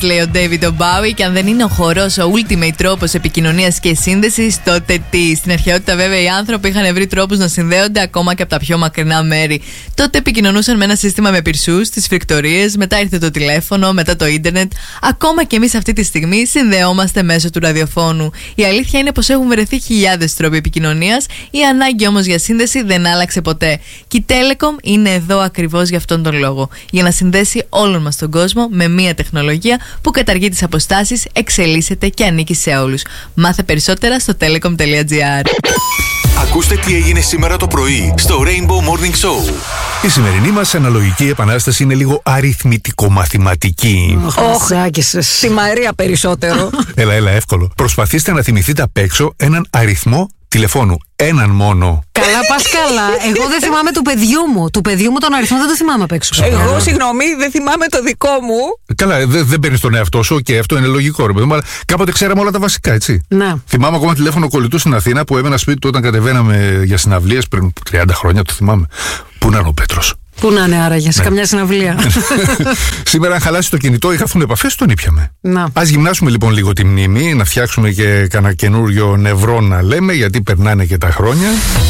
λέει ο David Bowie, και αν δεν είναι ο χορός ο ultimate τρόπος επικοινωνίας και σύνδεσης, τότε τι? Στην αρχαιότητα, βέβαια, οι άνθρωποι είχαν βρει τρόπους να συνδέονται ακόμα και από τα πιο μακρινά μέρη. Τότε επικοινωνούσαν με ένα σύστημα με πυρσούς, τις φρικτορίες, μετά ήρθε το τηλέφωνο, μετά το ίντερνετ. Ακόμα και εμείς αυτή τη στιγμή συνδεόμαστε μέσω του ραδιοφώνου. Η αλήθεια είναι πως έχουν βρεθεί χιλιάδες τρόποι επικοινωνίας, η ανάγκη όμως για σύνδεση δεν άλλαξε ποτέ. Και η Telecom είναι εδώ ακριβώς για αυτόν τον λόγο. Για να συνδέσει όλον μας τον κόσμο με μια τεχνολογία που καταργεί τις αποστάσεις, εξελίσσεται και ανήκει σε όλους. Μάθε περισσότερα στο telecom.gr. Ακούστε τι έγινε σήμερα το πρωί στο Rainbow Morning Show. Η σημερινή μας αναλογική επανάσταση είναι λίγο αριθμητικο-μαθηματική. Τη Μαρία περισσότερο. Έλα, εύκολο. Προσπαθήστε να θυμηθείτε απ' έξω έναν αριθμό τηλεφώνου. Έναν μόνο. Καλά, πας καλά. Εγώ δεν θυμάμαι του παιδιού μου. Του παιδιού μου τον αριθμό δεν το θυμάμαι απ' έξω. Εγώ, συγγνώμη, δεν θυμάμαι το δικό μου. Καλά, δεν παίρνεις τον εαυτό σου και αυτό είναι λογικό, ρε παιδί μου, αλλά κάποτε ξέραμε όλα τα βασικά, έτσι. Ναι. Θυμάμαι ακόμα τηλέφωνο κολλητού στην Αθήνα που έμενα σπίτι του όταν κατεβαίναμε για συναυλίες πριν 30 χρόνια, το θυμάμαι. Πού να είναι ο Πέτρος? Πού να είναι άραγε, σε καμιά συναυλία. Σήμερα, αν χαλάσει το κινητό ή χαθούν επαφές, τον ήπιαμε. Ας γυμνάσουμε λοιπόν λίγο τη μνήμη, να φτιάξουμε και κανένα καινούριο νευρό να λέμε, γιατί περνάνε και τα χρόνια.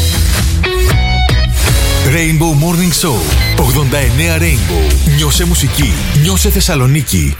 Rainbow Morning Show 89 Rainbow. Νιώσε μουσική, νιώσε Θεσσαλονίκη.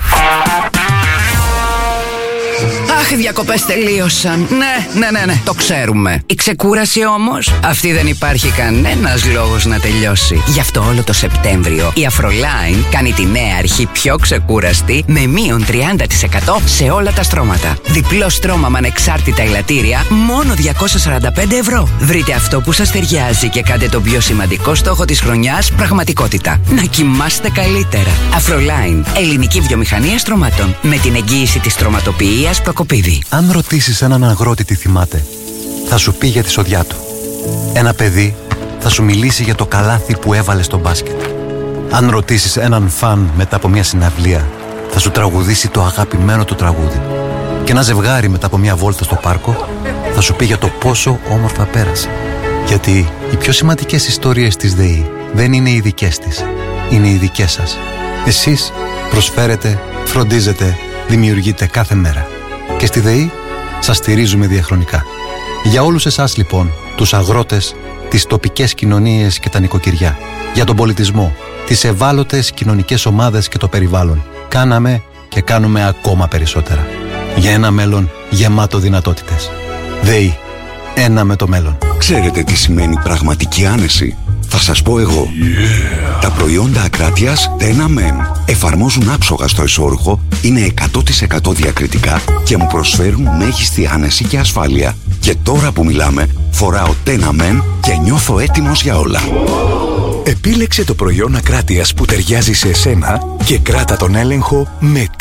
Αχ, οι διακοπές τελείωσαν. Ναι, το ξέρουμε. Η ξεκούραση όμως, αυτή δεν υπάρχει κανένας λόγος να τελειώσει. Γι' αυτό όλο το Σεπτέμβριο η Afroline κάνει τη νέα αρχή πιο ξεκούραστη με μείον 30% σε όλα τα στρώματα. Διπλό στρώμα με ανεξάρτητα ελαττήρια, μόνο 245 ευρώ. Βρείτε αυτό που σας ταιριάζει και κάντε τον πιο σημαντικό στόχο της χρονιάς πραγματικότητα. Να κοιμάστε καλύτερα. Afroline, ελληνική βιομηχανία στρωμάτων. Με την εγγύηση της στρωματοποιίας Προκοπίδη. Αν ρωτήσεις έναν αγρότη τι θυμάται, θα σου πει για τη σοδιά του. Ένα παιδί θα σου μιλήσει για το καλάθι που έβαλε στο μπάσκετ. Αν ρωτήσεις έναν φαν μετά από μια συναυλία, θα σου τραγουδήσει το αγαπημένο του τραγούδι. Και ένα ζευγάρι μετά από μια βόλτα στο πάρκο θα σου πει για το πόσο όμορφα πέρασε. Γιατί οι πιο σημαντικές ιστορίες της ΔΕΗ δεν είναι οι δικές της, είναι οι δικές σας. Εσείς προσφέρετε, φροντίζετε, δημιουργείτε κάθε μέρα. Και στη ΔΕΗ σας στηρίζουμε διαχρονικά. Για όλους εσάς λοιπόν, τους αγρότες, τις τοπικές κοινωνίες και τα νοικοκυριά, για τον πολιτισμό, τις ευάλωτες κοινωνικές ομάδες και το περιβάλλον, κάναμε και κάνουμε ακόμα περισσότερα. Για ένα μέλλον γεμάτο δυνατότητες. ΔΕΗ. Ένα με το μέλλον. Ξέρετε τι σημαίνει πραγματική άνεση? Θα σας πω εγώ. Τα προϊόντα Ακράτειας Tena Men εφαρμόζουν άψογα στο εσώρουχο, είναι 100% διακριτικά και μου προσφέρουν μέγιστη άνεση και ασφάλεια. Και τώρα που μιλάμε, φοράω Tena Men και νιώθω έτοιμος για όλα. Επίλεξε το προϊόν Ακράτειας που ταιριάζει σε εσένα και κράτα τον έλεγχο με